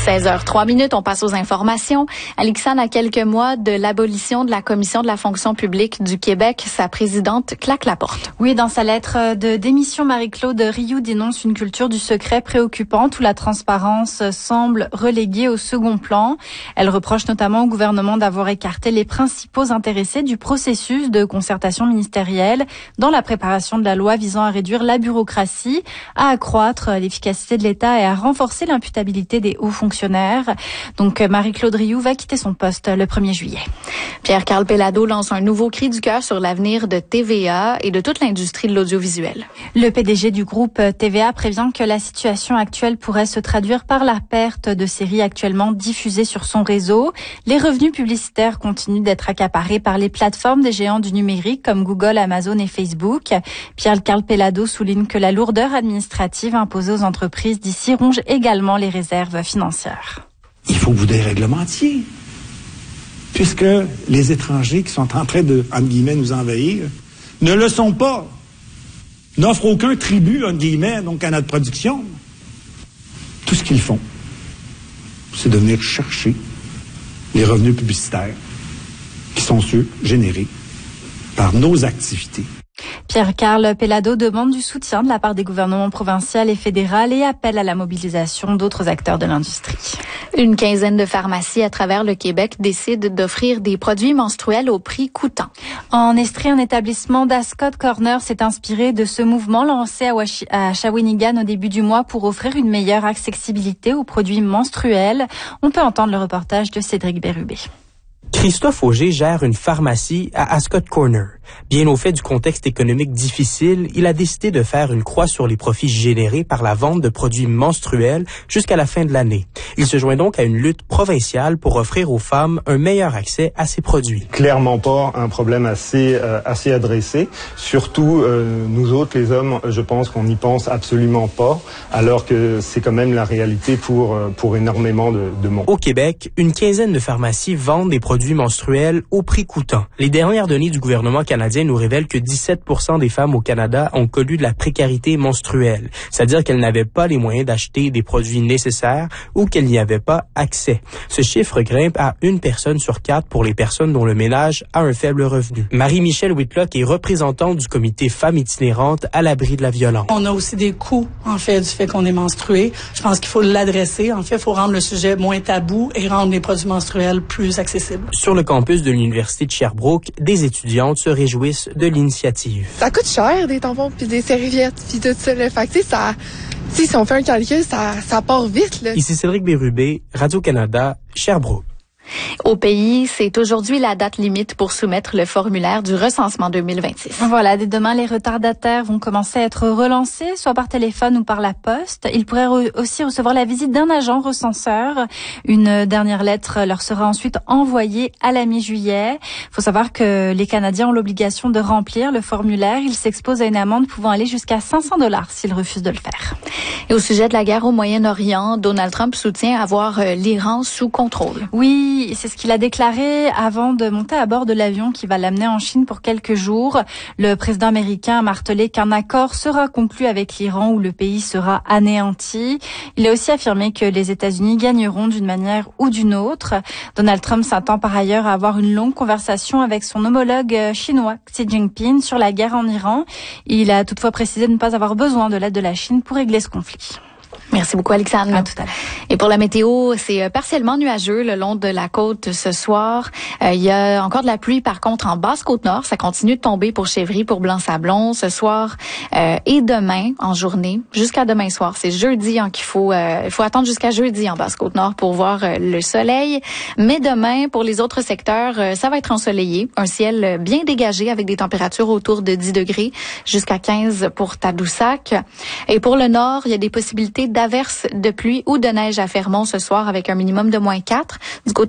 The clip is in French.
16h03, on passe aux informations. Alixane, à quelques mois de l'abolition de la Commission de la fonction publique du Québec, sa présidente claque la porte. Oui, dans sa lettre de démission, Marie-Claude Rioux dénonce une culture du secret préoccupante où la transparence semble reléguée au second plan. Elle reproche notamment au gouvernement d'avoir écarté les principaux intéressés du processus de concertation ministérielle dans la préparation de la loi visant à réduire la bureaucratie, à accroître l'efficacité de l'État et à renforcer l'imputabilité des hauts fonctionnaires. Donc, Marie-Claude Rioux va quitter son poste le 1er juillet. Pierre-Carl Péladeau lance un nouveau cri du cœur sur l'avenir de TVA et de toute l'industrie de l'audiovisuel. Le PDG du groupe TVA prévient que la situation actuelle pourrait se traduire par la perte de séries actuellement diffusées sur son réseau. Les revenus publicitaires continuent d'être accaparés par les plateformes des géants du numérique comme Google, Amazon et Facebook. Pierre-Carl Péladeau souligne que la lourdeur administrative imposée aux entreprises d'ici ronge également les réserves financières. Il faut que vous déréglementiez. Puisque les étrangers qui sont en train de, entre guillemets, nous envahir, ne le sont pas. N'offrent aucun tribut, entre guillemets, donc à notre production. Tout ce qu'ils font, c'est de venir chercher les revenus publicitaires qui sont ceux générés par nos activités. Pierre-Carl Péladeau demande du soutien de la part des gouvernements provinciaux et fédéral et appelle à la mobilisation d'autres acteurs de l'industrie. Une quinzaine de pharmacies à travers le Québec décident d'offrir des produits menstruels au prix coûtant. En Estrie, un établissement d'Ascot Corner s'est inspiré de ce mouvement lancé à Shawinigan au début du mois pour offrir une meilleure accessibilité aux produits menstruels. On peut entendre le reportage de Cédric Bérubé. Christophe Auger gère une pharmacie à Ascot Corner. Bien au fait du contexte économique difficile, il a décidé de faire une croix sur les profits générés par la vente de produits menstruels jusqu'à la fin de l'année. Il se joint donc à une lutte provinciale pour offrir aux femmes un meilleur accès à ces produits. Clairement pas un problème assez adressé. Surtout, nous autres, les hommes, je pense qu'on n'y pense absolument pas, alors que c'est quand même la réalité pour énormément de monde. Au Québec, une quinzaine de pharmacies vendent des produits menstruels au prix coûtant. Les dernières données du gouvernement canadien nous révèlent que 17% des femmes au Canada ont connu de la précarité menstruelle, c'est-à-dire qu'elles n'avaient pas les moyens d'acheter des produits nécessaires ou qu'elles n'y avaient pas accès. Ce chiffre grimpe à 1 personne sur 4 pour les personnes dont le ménage a un faible revenu. Marie-Michelle Whitlock est représentante du comité Femmes itinérantes à l'abri de la violence. On a aussi des coûts, en fait, du fait qu'on est menstrué. Je pense qu'il faut l'adresser. En fait, il faut rendre le sujet moins tabou et rendre les produits menstruels plus accessibles. Sur le campus de l'Université de Sherbrooke, des étudiantes se réjouissent de l'initiative. Ça coûte cher, des tampons, puis des serviettes, puis tout ça. Là. Fait que, si on fait un calcul, ça part vite. Là. Ici Cédric Bérubé, Radio-Canada, Sherbrooke. Au pays, c'est aujourd'hui la date limite pour soumettre le formulaire du recensement 2026. Voilà, dès demain, les retardataires vont commencer à être relancés, soit par téléphone ou par la poste. Ils pourraient aussi recevoir la visite d'un agent recenseur. Une dernière lettre leur sera ensuite envoyée à la mi-juillet. Il faut savoir que les Canadiens ont l'obligation de remplir le formulaire. Ils s'exposent à une amende pouvant aller jusqu'à $500 s'ils refusent de le faire. Et au sujet de la guerre au Moyen-Orient, Donald Trump soutient avoir l'Iran sous contrôle. Oui, c'est ce qu'il a déclaré avant de monter à bord de l'avion qui va l'amener en Chine pour quelques jours. Le président américain a martelé qu'un accord sera conclu avec l'Iran où le pays sera anéanti. Il a aussi affirmé que les États-Unis gagneront d'une manière ou d'une autre. Donald Trump s'attend par ailleurs à avoir une longue conversation avec son homologue chinois Xi Jinping sur la guerre en Iran. Il a toutefois précisé de ne pas avoir besoin de l'aide de la Chine pour régler ce conflit. Merci beaucoup, Alexandre. À tout à l'heure. Et pour la météo, c'est partiellement nuageux le long de la côte ce soir. Il y a encore de la pluie, par contre, en basse côte-nord. Ça continue de tomber pour Chevry, pour Blanc-Sablon ce soir et demain en journée, jusqu'à demain soir. C'est jeudi qu'il faut attendre jusqu'à jeudi en basse côte-nord pour voir le soleil. Mais demain, pour les autres secteurs, ça va être ensoleillé. Un ciel bien dégagé avec des températures autour de 10 degrés jusqu'à 15 pour Tadoussac. Et pour le nord, il y a des possibilités d'averses de pluie ou de neige à Fermont ce soir avec un minimum de -4. Du côté